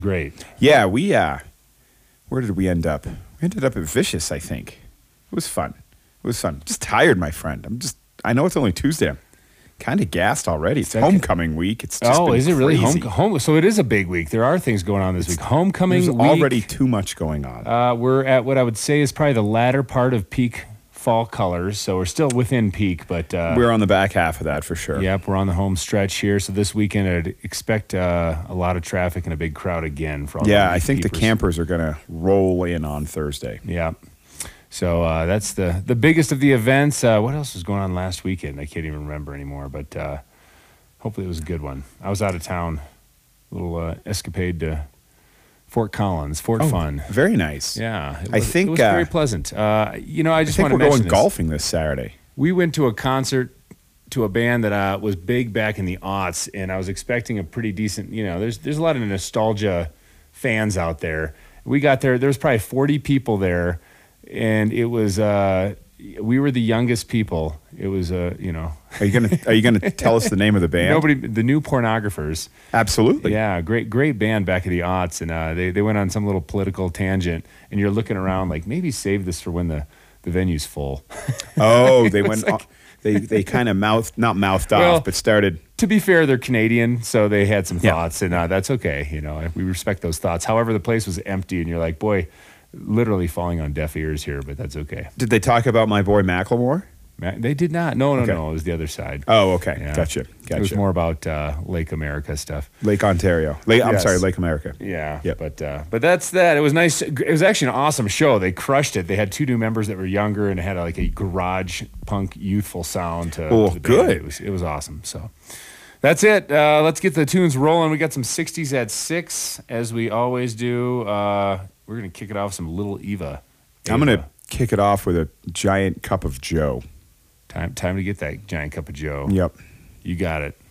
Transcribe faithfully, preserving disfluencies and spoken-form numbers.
Great. Yeah, we, uh, where did we end up? We ended up at Vicious, I think. It was fun. It was fun. Just tired, my friend. I'm just, I know it's only Tuesday. I'm kind of gassed already. It's Second. homecoming week. It's just Oh, been is it really home, crazy. home? So it is a big week. There are things going on this week. Homecoming There's week. already too much going on. Uh, we're at what I would say is probably the latter part of peak fall colors. So we're still within peak, but uh, We're on the back half of that for sure. yep, we're on the home stretch here. So this weekend, I'd expect uh, a lot of traffic and a big crowd again. For all Yeah, the I think the peepers. campers are going to roll in on Thursday. Yeah. So uh, that's the the biggest of the events. Uh, what else was going on last weekend? I can't even remember anymore, but uh, hopefully it was a good one. I was out of town, a little uh, escapade to Fort Collins, Fort Fun. Very nice. Yeah, it I was, think, it was uh, very pleasant. Uh, you know, I I just think want we're to mention going this. golfing this Saturday. We went to a concert to a band that uh, was big back in the aughts, and I was expecting a pretty decent. You know, there's there's a lot of nostalgia fans out there. We got there. There was probably forty people there, and it was uh, we were the youngest people. It was uh, you know. Are you gonna Are you gonna tell us the name of the band? Nobody, the New Pornographers. Absolutely. Yeah, great, great band back in the aughts, and uh, they they went on some little political tangent, and you're looking around like maybe save this for when the, the venue's full. Oh, they went. like- off, they they kind of mouthed not mouthed Well, off, but started. To be fair, they're Canadian, so they had some Yeah. thoughts, and uh, that's okay. You know, we respect those thoughts. However, the place was empty, and you're like, boy, literally falling on deaf ears here, but that's okay. Did they talk about my boy Macklemore? Ma- They did not. No, no, Okay. no. It was the other side. Oh, okay. Yeah. Gotcha. It was Gotcha. more about uh, Lake America stuff. Lake Ontario. Lake. I'm Yes. sorry, Lake America. Yeah, Yep. but uh, but that's that. It was nice. It was actually an awesome show. They crushed it. They had two new members that were younger and had like a garage punk youthful sound to. Oh, to the band. good. It was it was awesome. So that's it. Uh, let's get the tunes rolling. We got some sixties at six as we always do. Uh, we're gonna kick it off with some Little Eva. I'm gonna Ava. kick it off with a giant cup of Joe. time time to get that giant cup of Joe. Yep. You got it.